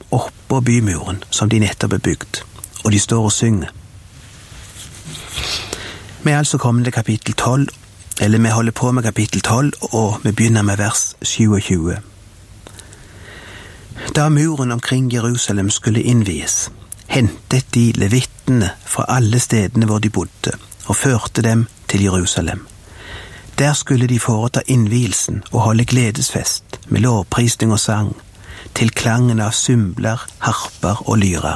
oppå bymuren som de nettopp bygd, og de står og synger. Vi altså kommet til kapittel 12, eller vi holder på med kapittel 12, og vi begynner med vers 27. Da muren omkring Jerusalem skulle innvies, hentet de levittene fra alle stedene hvor de bodde, og førte dem til Jerusalem. Der skulle de foreta innvielsen og holde gledesfest med lovprisning og sang, til klangen av symbler, harper og lyrer.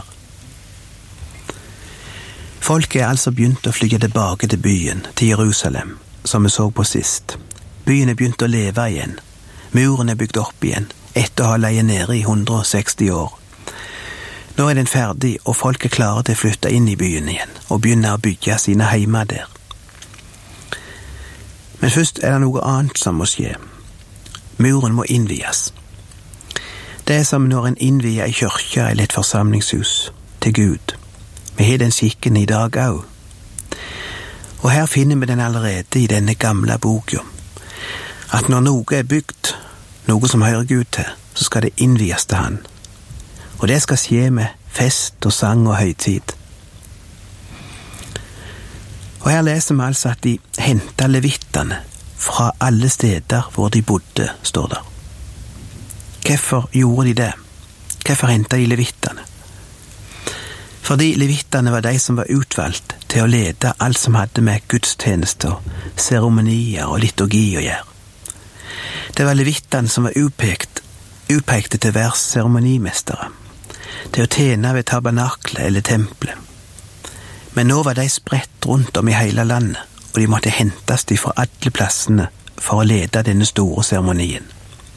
Folket altså begynt å flyge tilbake til byen, til Jerusalem, som vi så på sist. Byen begynt å leve igjen. Muren bygd opp igjen, etter å ha leie nede i 160 år. Nå den ferdig, og folk klare til å flytte inn i byen igjen, og begynne å bygge sine heimer der. Men først det noe annet som må skje. Muren må innvies. Det som når en innvier i kyrkja eller et forsamlingshus til Gud. Vi har den skikken i dag også. Og her finner vi den allerede i denne gamle boka. At når noe bygd, noe som hører Gud til, så skal det innvies til han. Og det skal skje med fest og sang og høytid. Og her leser vi altså at de hentet levittene fra alle steder hvor de bodde, står der. Hvorfor gjorde de det? Hvorfor hentet de levittene? Fordi levittene var de som var utvalgt til å lede alt som hadde med gudstjenester, seremonier og liturgi å gjøre. Det var levittene som var utpekte til å være seremonimestere, til å tjene ved tabernaklet eller tempelet. Men nå var de spredt rundt om i hele landet, og de måtte hentes fra alle plassene for å lede denne store seremonien.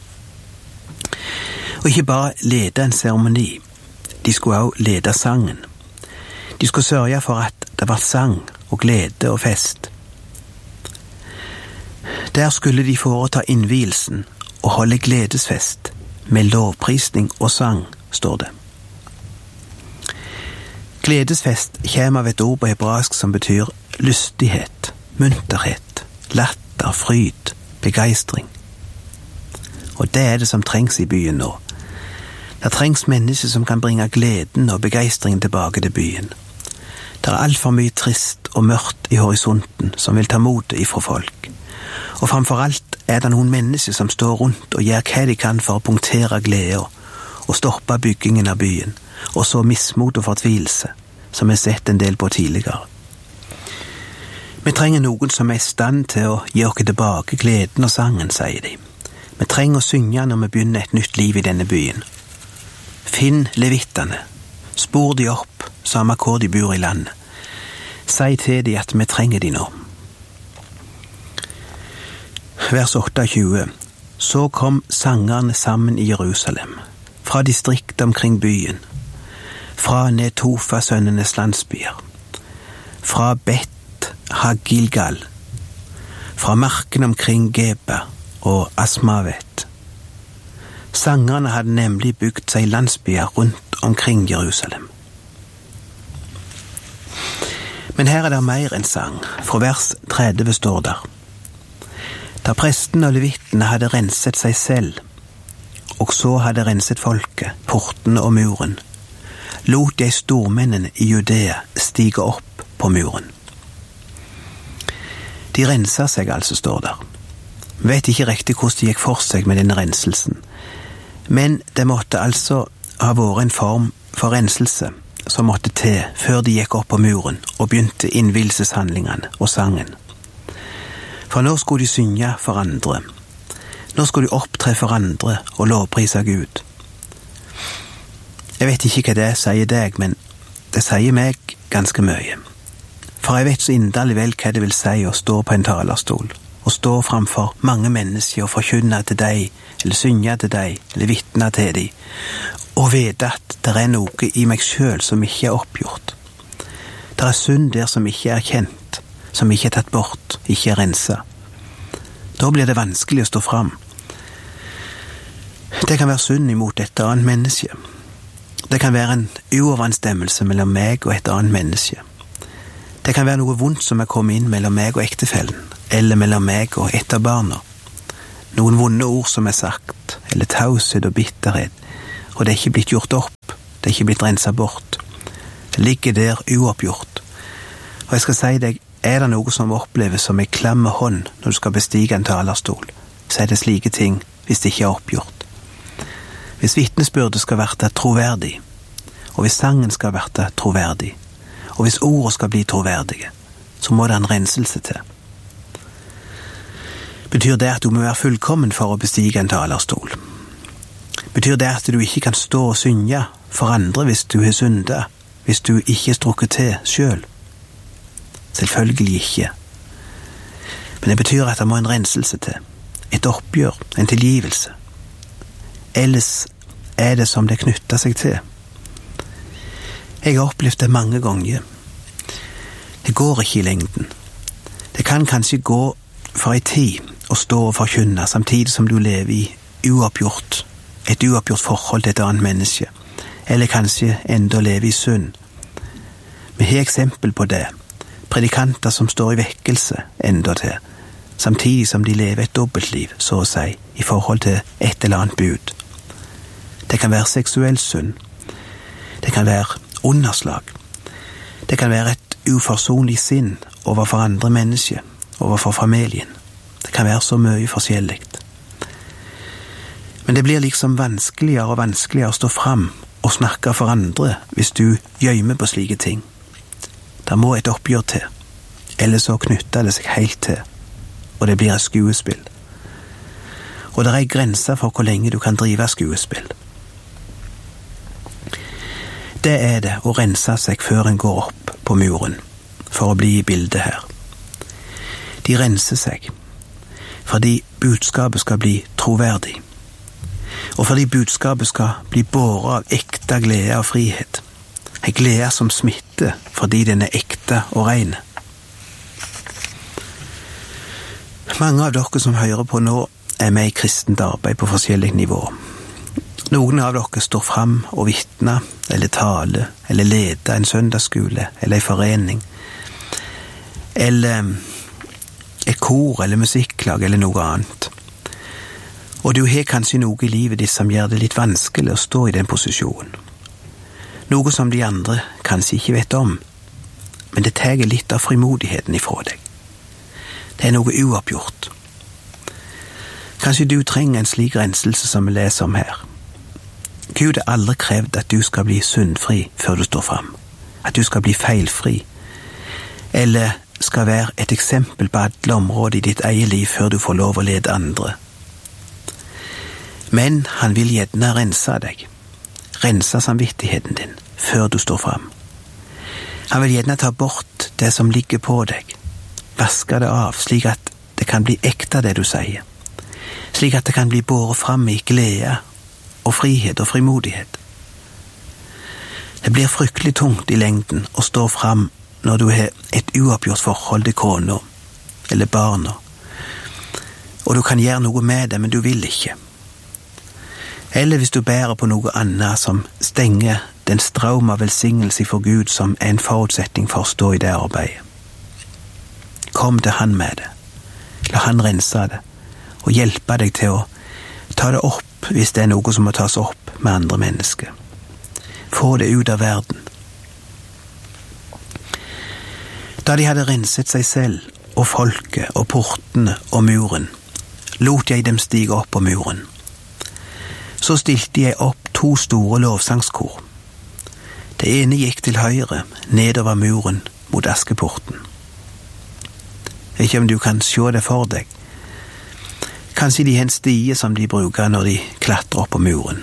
Og ikke bare lede en seremoni, de skulle også lede sangen. De skulle sørge for at det var sang og glede og fest. Der skulle de foreta innvielsen og holde gledesfest med lovprisning og sang, står det. Gledesfest kommer av et ord på hebraisk som betyr lystighet, munterhet, latter, fryd, begeistring. Og det det som trengs i byen nå. Det trengs mennesker som kan bringe gleden og begeistringen tilbake til byen. Det alt for mye trist og mørkt i horisonten som vil ta motet ifra folk. Og framfor alt det noen mennesker som står rundt og gjør hva de kan for å punktere glede og stoppe byggingen av byen, og så mismot og fortvilelse, som jeg sett en del på tidligere. Vi trenger noen som i stand til å gi oss tilbake gleden og sangen, sier de. Vi trenger å synge når vi begynner et nytt liv i denne byen. Finn levittene, spor de opp, samme hvor de bor i landet. Si til de at vi trenger de nå. Vers 28. Så kom sangerne sammen i Jerusalem, fra distriktet omkring byen, fra Netofa-sønnenes landsbyer, fra Bet Hagilgal, fra marken omkring Geba og Asmavet. Sangerne hadde nemlig bygd seg landsbyer rundt omkring Jerusalem. Men her det mer enn sang. Fra vers 30 står der: Da presten og levittene hadde renset seg selv, og så hadde renset folket, portene og muren, lot de stormennene i Judea stige opp på muren. De renset seg altså, står der. Vi vet ikke riktig hvordan de gikk for seg med denne renselsen, men det måtte altså ha vært en form for renselse som måtte til før de gikk opp på muren og begynte innvielseshandlingene og sangen. For nå skulle de synge for andre. Nå skulle de opptre for andre og lovprise Gud. Jeg vet ikke hva det sier deg, men det sier meg ganske mye. For jeg vet så inderlig vel hva det vil si å stå på en talerstol, og stå framfor mange mennesker og forkynne til deg, eller synge til deg, eller vitne til deg, og vite at det noe i meg selv som ikke oppgjort. Det synd der som ikke kjent, som ikke tatt bort, ikke renset. Da blir det vanskelig å stå fram. Det kan være synd imot et annet menneske. Det kan være en uoverensstemmelse mellom meg og et annet menneske. Det kan være noe vondt som kommet inn mellom meg og ektefellen, eller mellom meg og et av barna. Noen vonde ord som sagt, eller taushet og bitterhet, og det er ikke blitt gjort opp, det er ikke blitt renset bort. Det ligger der uoppgjort. Og jeg skal si deg, er det noe som oppleves som en klamme hånd når du skal bestige en talerstol, så er det slike ting hvis det ikke er oppgjort. Hvis vitnesbyrdet skal være troverdig, og hvis sangen skal være troverdig, og hvis ordet skal bli troverdige, så må det en renselse til. Betyr det at du må være fullkommen for å bestige en talerstol? Betyr det at du ikke kan stå og synge for andre hvis du har syndet, hvis du ikke er strukket til selv? Selvfølgelig ikke. Men det betyr at det må en renselse til, et oppgjør, en tilgivelse. Ellers er det som det knytter seg til. Jeg har opplevd det mange ganger. Det går ikke i lengden. Det kan kanskje gå for en tid å stå og forkynne samtidig som du lever i et uoppgjort forhold til et annet menneske, eller kanskje enda leve i synd. Vi har eksempel på det. Predikanter som står i vekkelse enda til, samtidig som de lever et dobbeltliv, så å si, i forhold til et eller annet bud. Det kan være seksuell synd. Det kan være underslag. Det kan være et uforsonlig sinn overfor andre mennesker, overfor familien. Det kan være så mye forskjellig. Men det blir liksom vanskeligere og vanskeligere å stå fram og snakke for andre hvis du gjemmer på slike ting. Det må et oppgjør til, eller så knytter det seg helt til, og det blir et skuespill. Og det er grenser for hvor lenge du kan drive skuespill. Det er det å rense seg før en går opp på muren, for å bli i bildet her. De renser seg, fordi budskapet skal bli troverdig, og fordi budskapet skal bli båret av ekte glede og frihet. En glede som smitter fordi den er ekte og ren. Mange av dere som hører på nå er med i kristent arbeid på forskjellig nivå. Noen av dere står fram og vitner, eller taler, eller leder en søndagsskole, eller en forening, eller et kor, eller musikklag, eller noe annet. Og du har kanskje noe i livet ditt som gjør det litt vanskelig å stå i den posisjonen. Noe som de andre kanskje ikke vet om, men det tar litt av frimodigheten ifra deg. Det er noe uoppgjort. Kanskje du trenger en slik renselse som vi leser om her. Gud har aldri krevd at du skal bli syndfri før du står fram, at du skal bli feilfri, eller skal være et eksempel på alle områder i ditt eget liv før du får lov å lede andre. Men han vil gjerne rense deg, rense samvittigheten din før du står fram. Han vil gjerne ta bort det som ligger på deg, vaske det av slik at det kan bli ekte det du sier, slik at det kan bli båret fram i glede og frihet og frimodighet. Det blir fryktelig tungt i lengden å stå fram når du har et uoppgjort forhold til kona eller barna, og du kan gjøre noe med det, men du vil ikke. Eller hvis du bærer på noe annet som stenger den strøm av velsignelse for Gud som er en forutsetning for å stå i det arbeidet. Kom til han med det. La han rense det, og hjelpe deg til å ta det opp hvis det er noe som må tas opp med andre mennesker. Få det ut av verden. Da de hadde renset seg selv og folket og portene og muren, lot jeg dem stige opp på muren. Så stilte jeg opp 2 store lovsangskor. Det ene gikk til høyre, nedover muren mot Askeporten. Jeg vet ikke om du kan se det for deg. Kanskje de har en stie som de bruker når de klatrer opp på muren.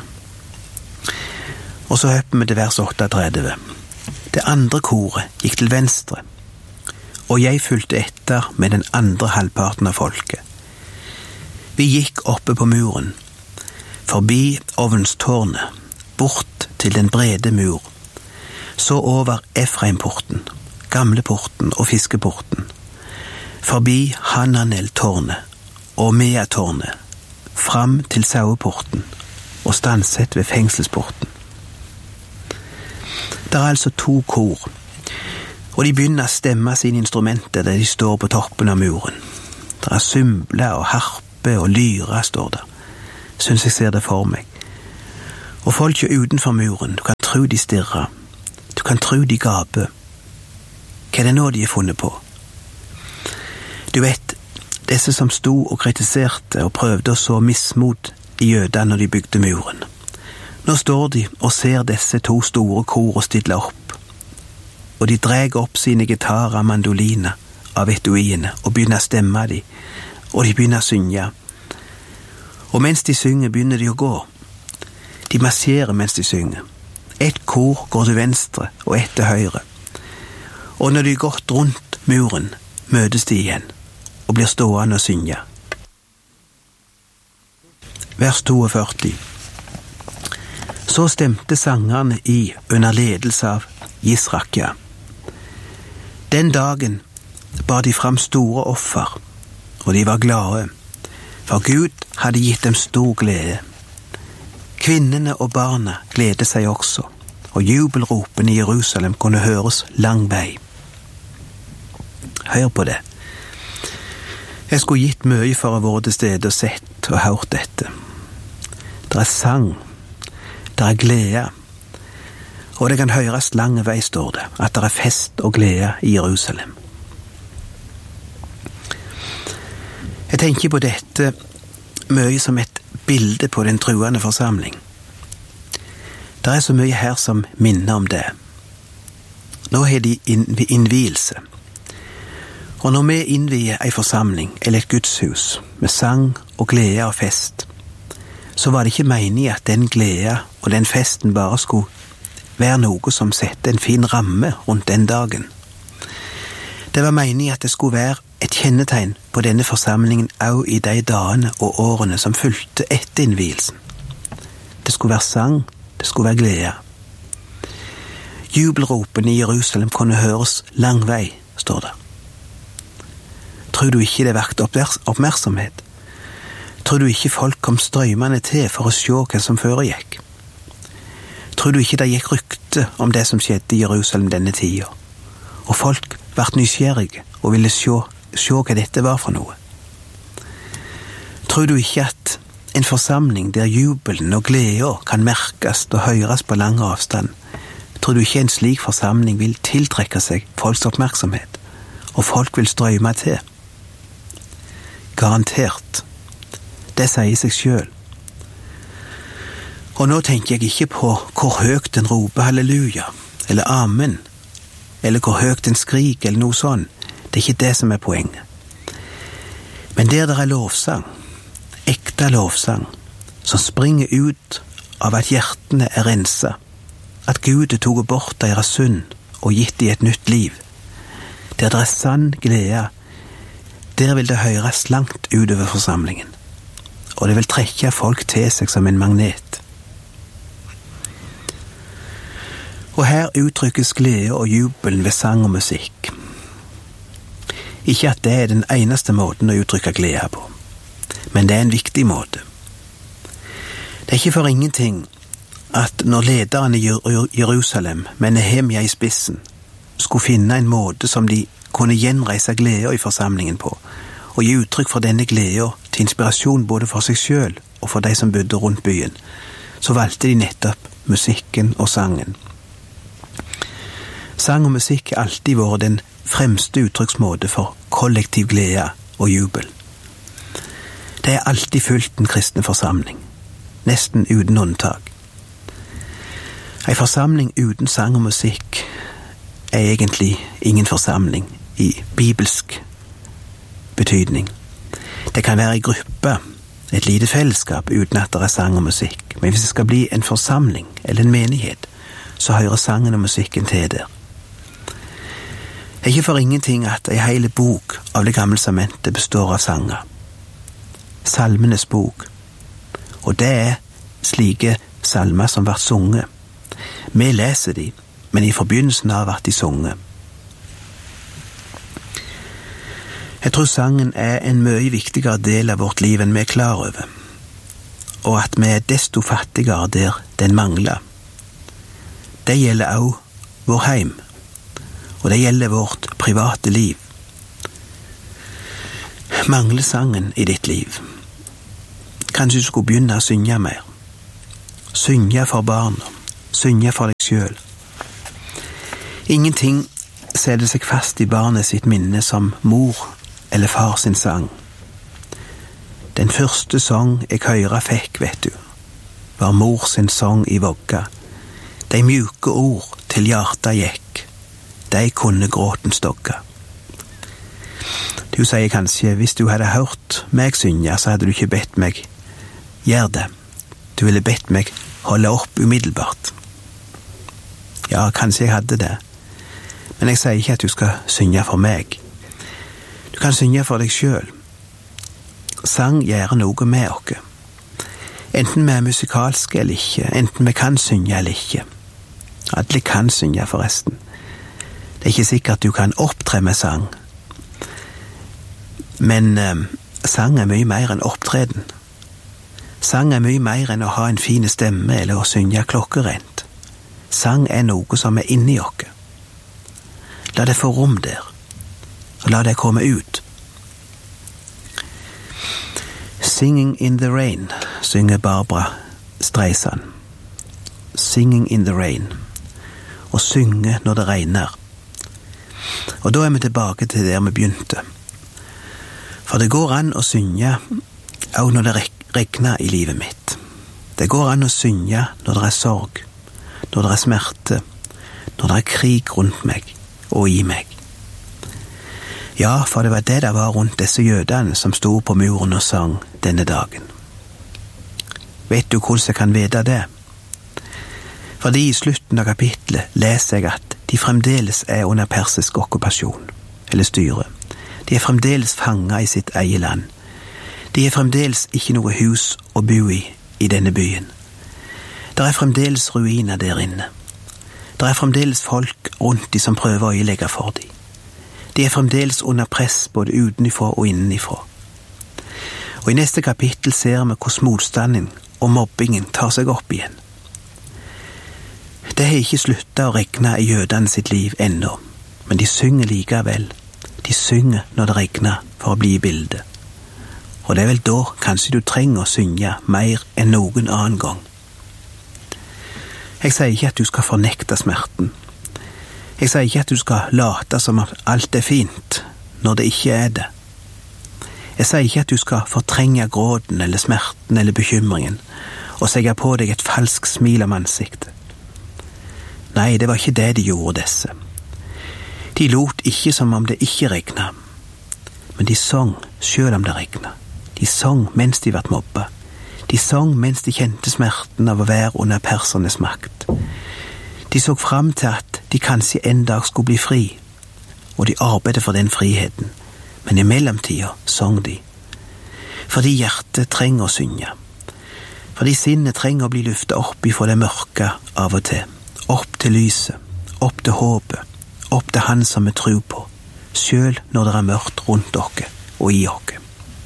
Og så hopper vi til vers 38. Det andre koret gikk til venstre, og jeg fulgte etter med den andre halvparten av folket. Vi gikk oppe på muren, forbi ovnstårnet, bort til den brede mur, så over Efraimporten, Gamleporten og Fiskeporten, forbi Hananel-tårnet og Mea-tårnet, fram til Saueporten og stanset ved fengselsporten. Det er altså 2 kor, og de begynner å stemme sine instrumenter der de står på toppen av muren. Det er symble og harpe og lyra, står der. Synes jeg ser det for meg. Og folk utenfor muren, du kan tro de stirrer, du kan tro de gaper. Hva er det nå de har funnet på? Du vet, disse som sto og kritiserte og prøvde å så mismot i jødene når de bygde muren. Nå står de og ser disse to store kor og stiller opp, og de drar opp sine gitarer og mandoliner av etuiene og begynner å stemme de, og de begynner å synge. Og mens de synger begynner de å gå. De marsjerer mens de synger. Et kor går til venstre og et til høyre. Og når de har gått rundt muren, møtes de igjen og blir stående og synge. Vers 42. Så stemte sangerne i under ledelse av Jisrakia. Den dagen bar de fram store offer, og de var glade, for Gud hadde gitt dem stor glede. Kvinnene og barna gledet seg også, og jubelropene i Jerusalem kunne høres lang vei. Hør på det. Jeg skulle gitt mye for å være til stede og sett og hørt dette. Det er sang, det er glede, og det kan høres lang vei, står det, at det er fest og glede i Jerusalem. Jeg tenker på dette mye som et bilde på den truende forsamling. Det er så mye her som minner om det. Nå har de innvielse. Og når vi innvier en forsamling eller et gudshus med sang og glede og fest, så var det ikke meningen at den glede og den festen bare skulle være noe som setter en fin ramme rundt den dagen. Det var meningen at det skulle være et kjennetegn på denne forsamlingen også i de dagene og årene som fulgte etter innvielsen. Det skulle være sang, det skulle være glede. Jubelropene i Jerusalem kunne høres lang vei, står det. Tror du ikke det vakte oppmerksomhet? Tror du ikke folk kom strømmende til for å se hva som foregikk? Tror du ikke det gikk rykte om det som skjedde i Jerusalem denne tida? Og folk ble nysgjerrige og ville se hva dette var for noe? Tror du ikke at en forsamling der jubelen og gleden kan merkes og høres på lang avstand, tror du ikke en slik forsamling vil tiltrekke seg folks oppmerksomhet, og folk vil strømme til? Garantert. Det sier seg selv. Og nå tenker jeg ikke på hvor høyt en roper halleluja, eller amen, eller hvor høyt en skrik, eller noe sånt. Det er ikke det som er poenget. Men der det er lovsang, ekte lovsang, som springer ut av at hjertene er renset, at Gud er tatt bort deres synd og gitt dem et nytt liv, der det er sann glede, der vil det høres langt utover forsamlingen, og det vil trekke folk til seg som en magnet. Og her uttrykkes glede og jubelen ved sang og musikk. Ikke at det er den eneste måten å uttrykke glede på, men det er en viktig måte. Det er ikke for ingenting at når lederen i Jerusalem, med Nehemia i spissen, skulle finne en måte som de kunne gjenreise glede i forsamlingen på, og gi uttrykk for denne glede til inspirasjon både for seg selv og for de som bodde rundt byen, så valgte de nettopp musikken og sangen. Sang og musikk har alltid vært den fremste uttrykksmåte for kollektiv glede og jubel. Det er alltid fulgt en kristne forsamling, nesten uten unntak. En forsamling uten sang og musikk er egentlig ingen forsamling i bibelsk betydning. Det kan være en gruppe, et lite fellesskap uten at det er sang og musikk, men hvis det skal bli en forsamling eller en menighet, så hører sangen og musikken til der. Det er ikke for ingenting at en hel bok av det gamle testamentet består av sanger. Salmenes bok. Og det er slike salmer som ble sunget. Vi leser de, men i forbindelsen av at de sunget. Jeg tror sangen er en mye viktigere del av vårt liv enn vi er klar over, og at vi er desto fattigere der den mangler. Det gjelder også vår heim, og det gjelder vårt private liv. Mangler sangen i ditt liv? Kanskje du skulle begynne å synge mer? Synge for barna, synge for deg selv. Ingenting setter seg fast i barnet sitt minne som mor eller far sin sang. Den første sang jeg høyra fikk, vet du, var mor sin sang i vogga. De mjuke ord til hjarta gikk, de kunne gråten stogga. Du sier kanskje, hvis du hadde hørt meg synge, så hadde du ikke bedt meg gjør det. Du ville bedt meg holde opp umiddelbart. Ja, kanskje jeg hadde det, men jeg sier ikke at du skal synge for meg. Du kan synge for deg selv. Sang gjør noe med oss. Enten vi er musikalske eller ikke, enten vi kan synge eller ikke. Alle kan synge forresten. Det er ikke sikkert du kan opptre med sang. Men sang er mye mer enn opptreden. Sang er mye mer enn å ha en fin stemme eller å synge klokkerent. Sang er noe som er inni oss. La det få rom der, og la det komme ut. Singing in the rain, synger Barbra Streisand. Singing in the rain. Å synge når det regner. Og da er vi tilbake til der vi begynte. For det går an å synge også når det regner i livet mitt. Det går an å synge når det er sorg, når det er smerte, når det er krig rundt meg og i meg. Ja, for det var det der var rundt disse jødene som stod på muren og sang denne dagen. Vet du hvordan jeg kan vite det? Fordi i slutten av kapitlet leser jeg at de fremdeles er under persisk okkupasjon, eller styre. De er fremdeles fanget i sitt eget land. De er fremdeles ikke noe hus å bo i denne byen. Det er fremdeles ruiner der inne. Det er fremdeles folk rundt de som prøver å ødelegge for dem. De er fremdeles under press både utenifra og innenifra. Og i neste kapittel ser vi hvordan motstanden og mobbingen tar seg opp igjen. Det har ikke sluttet å regne i jødene sitt liv ennå, men de synger likevel. De synger når det regner for å bli i bildet. Og det er vel da kanskje du trenger å synge mer enn noen annen gang. Jeg sier ikke at du skal fornekte smerten. Jeg sier ikke at du skal late som at alt er fint når det ikke er det. Jeg sier ikke at du skal fortrenge gråten eller smerten eller bekymringen og segge på deg et falskt smil om ansiktet. Nei, det var ikke det de gjorde disse. De lot ikke som om det ikke regnet, men de sang selv om det regnet. De sang mens de ble mobbet. De sang mens de kjente smerten av å være under persernes makt. De så fram til at de kanskje en dag skulle bli fri, og de arbeidet for den friheten, men i mellomtiden sang de. Fordi hjertet trenger å synge. Fordi sinnet trenger å bli lyftet opp ifra det mørke av og til. Opp til lyset, opp til håpet, opp til han som vi tror på, selv når det er mørkt rundt dere og i dere.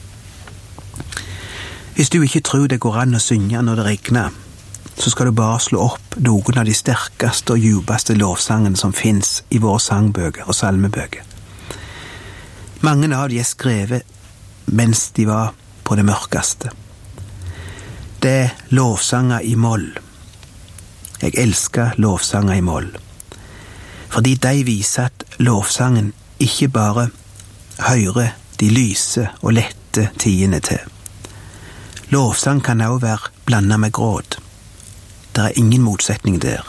Hvis du ikke tror det går an å synge når det regner, så skal du bare slå opp noen av de sterkeste og djupeste lovsangene som finnes i våre sangbøker og salmebøker. Mange av de er skrevet mens de var på det mørkeste. Det er lovsanger i moll. Jeg elsker lovsanger i moll, fordi de viser at lovsangen ikke bare hører de lyse og lette tidene til. Lovsang kan også være blandet med gråt. Det er ingen motsetning der.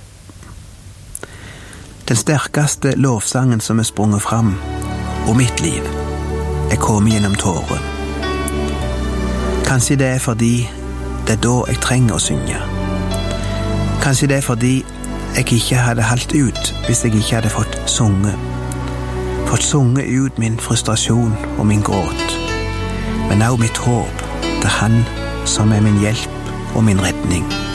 Den sterkeste lovsangen som er sprunget fram og mitt liv er kommet gjennom tårer. Kanskje det er fordi det er da jeg trenger å synge. Kanskje det er fordi jeg ikke hadde holdt ut hvis jeg ikke hadde fått sunge. Fått sunge ut min frustrasjon og min gråt, men også mitt håp til han som er min hjelp og min redning.